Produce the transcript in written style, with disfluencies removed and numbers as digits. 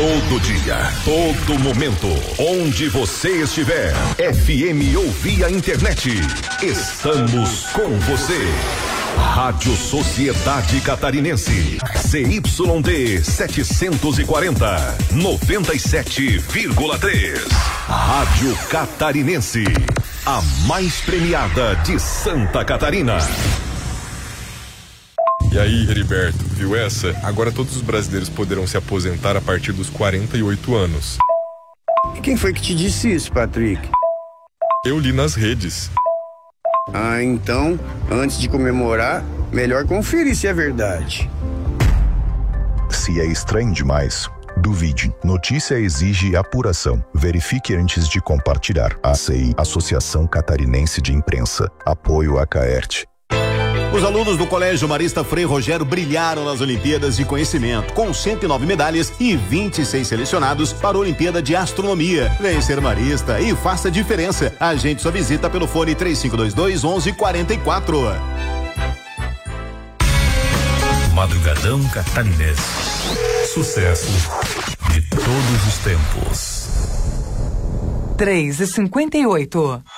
Todo dia, todo momento, onde você estiver. FM ou via internet. Estamos com você. Rádio Sociedade Catarinense. CYD 740, 97,3. Rádio Catarinense. A mais premiada de Santa Catarina. E aí, Heriberto, viu essa? Agora todos os brasileiros poderão se aposentar a partir dos 48 anos. E quem foi que te disse isso, Patrick? Eu li nas redes. Ah, então, antes de comemorar, melhor conferir se é verdade. Se é estranho demais, duvide. Notícia exige apuração. Verifique antes de compartilhar. ACI, Associação Catarinense de Imprensa. Apoio à CAERT. Os alunos do Colégio Marista Frei Rogério brilharam nas Olimpíadas de Conhecimento, com 109 medalhas e 26 selecionados para a Olimpíada de Astronomia. Vem ser Marista e faça a diferença. Agende sua visita pelo fone 3522-1144. Madrugadão Catarinense. Sucesso de todos os tempos. 3:58.